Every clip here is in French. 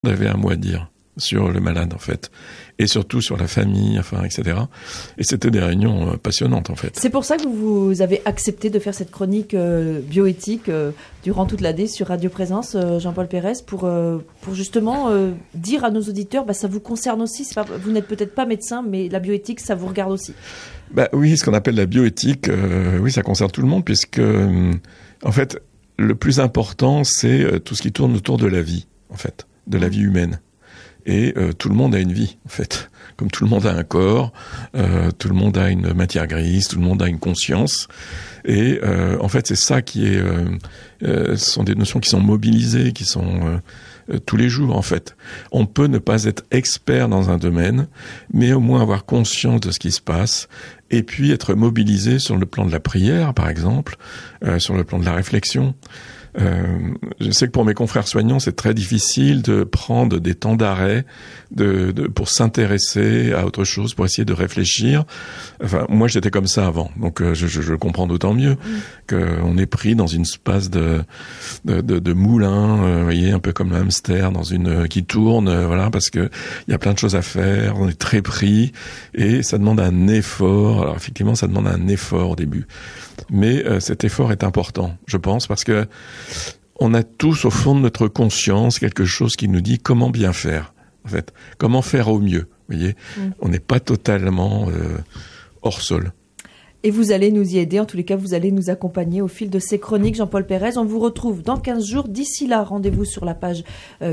avait un mot à dire sur le malade, en fait, et surtout sur la famille, enfin, etc. Et c'était des réunions passionnantes, en fait. C'est pour ça que vous avez accepté de faire cette chronique bioéthique durant toute l'année sur Radio Présence, Jean-Paul Pérez, pour justement dire à nos auditeurs, ça vous concerne aussi. Vous n'êtes peut-être pas médecin, mais la bioéthique, ça vous regarde aussi. Oui, ce qu'on appelle la bioéthique, oui, ça concerne tout le monde, puisque, en fait, le plus important, c'est tout ce qui tourne autour de la vie, en fait, de la vie humaine. Et tout le monde a une vie, en fait. Comme tout le monde a un corps, tout le monde a une matière grise, tout le monde a une conscience. Et en fait, c'est ça qui est... ce sont des notions qui sont mobilisées, qui sont tous les jours, en fait. On peut ne pas être expert dans un domaine, mais au moins avoir conscience de ce qui se passe, et puis être mobilisé sur le plan de la prière, par exemple, sur le plan de la réflexion. Je sais que pour mes confrères soignants, c'est très difficile de prendre des temps d'arrêt pour s'intéresser à autre chose, pour essayer de réfléchir. Enfin, moi, j'étais comme ça avant, donc je comprends d'autant mieux qu'on est pris dans une espèce de moulin, vous voyez, un peu comme un hamster qui tourne, voilà, parce que il y a plein de choses à faire, on est très pris et ça demande un effort. Alors effectivement, ça demande un effort au début. Mais cet effort est important, je pense, parce que on a tous au fond de notre conscience quelque chose qui nous dit comment bien faire, en fait, comment faire au mieux. Vous voyez, on n'est pas totalement hors sol. Et vous allez nous y aider, en tous les cas, vous allez nous accompagner au fil de ces chroniques, Jean-Paul Pérez. On vous retrouve dans 15 jours. D'ici là, rendez-vous sur la page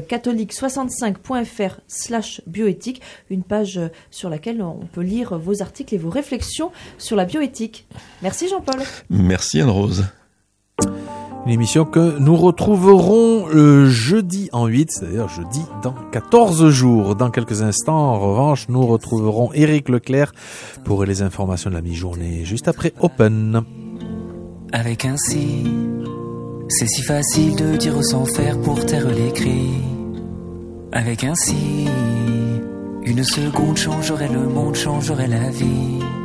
catholique65.fr/bioéthique, une page sur laquelle on peut lire vos articles et vos réflexions sur la bioéthique. Merci Jean-Paul. Merci Anne-Rose. Une émission que nous retrouverons jeudi en 8, c'est-à-dire jeudi dans 14 jours. Dans quelques instants, en revanche, nous retrouverons Éric Leclerc pour les informations de la mi-journée, juste après Open. Avec un si, c'est si facile de dire sans faire pour taire les cris. Avec un si, une seconde changerait le monde, changerait la vie.